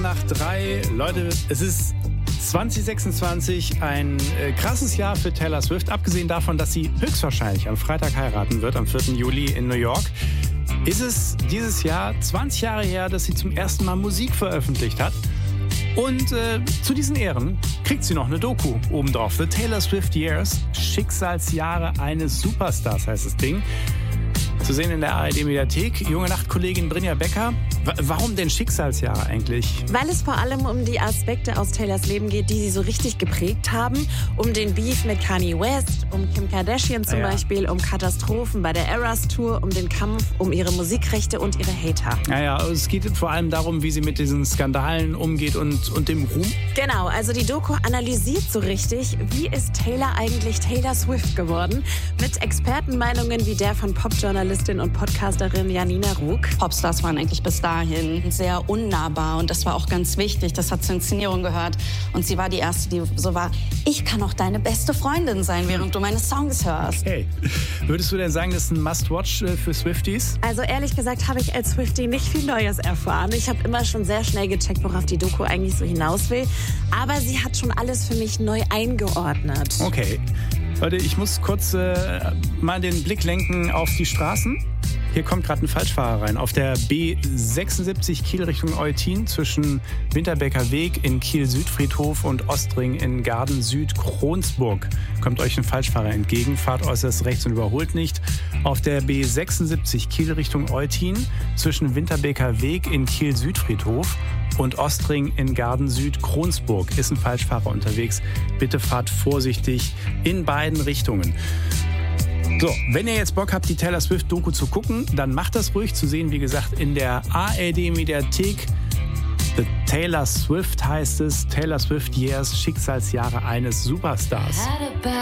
Nach 3, Leute, es ist 2026, ein krasses Jahr für Taylor Swift, abgesehen davon, dass sie höchstwahrscheinlich am Freitag heiraten wird, am 4. Juli in New York. Ist es dieses Jahr 20 Jahre her, dass sie zum ersten Mal Musik veröffentlicht hat. Und zu diesen Ehren kriegt sie noch eine Doku obendrauf. The Taylor Swift Years, Schicksalsjahre eines Superstars heißt das Ding. Zu sehen in der ARD-Mediathek. Junge Nachtkollegin Brinja Becker. Warum denn Schicksalsjahre eigentlich? Weil es vor allem um die Aspekte aus Taylors Leben geht, die sie so richtig geprägt haben. Um den Beef mit Kanye West, um Kim Kardashian zum Beispiel, um Katastrophen bei der Eras Tour, um den Kampf um ihre Musikrechte und ihre Hater. Naja, es geht vor allem darum, wie sie mit diesen Skandalen umgeht und dem Ruhm. Genau, also die Doku analysiert so richtig, wie ist Taylor eigentlich Taylor Swift geworden? Mit Expertenmeinungen wie der von Popjournalistin und Podcasterin Janina Rug. Popstars waren eigentlich bis dahin sehr unnahbar und das war auch ganz wichtig. Das hat zur Inszenierung gehört und sie war die Erste, die so war, ich kann auch deine beste Freundin sein, während du meine Songs hörst. Hey, würdest du denn sagen, das ist ein Must-Watch für Swifties? Also ehrlich gesagt habe ich als Swiftie nicht viel Neues erfahren. Ich habe immer schon sehr schnell gecheckt, worauf die Doku eigentlich so hinaus will. Aber sie hat schon alles für mich neu eingeordnet. Okay. Leute, ich muss kurz mal den Blick lenken auf die Straßen. Hier kommt gerade ein Falschfahrer rein. Auf der B76 Kiel Richtung Eutin zwischen Winterbecker Weg in Kiel-Südfriedhof und Ostring in Garden-Süd-Kronsburg kommt euch ein Falschfahrer entgegen. Fahrt äußerst rechts und überholt nicht. Auf der B76 Kiel Richtung Eutin zwischen Winterbecker Weg in Kiel-Südfriedhof und Ostring in Garden-Süd-Kronsburg ist ein Falschfahrer unterwegs. Bitte fahrt vorsichtig in beiden Richtungen. So, wenn ihr jetzt Bock habt, die Taylor Swift-Doku zu gucken, dann macht das ruhig. Zu sehen, wie gesagt, in der ARD-Mediathek. The Taylor Swift heißt es. Taylor Swift Years, Schicksalsjahre eines Superstars.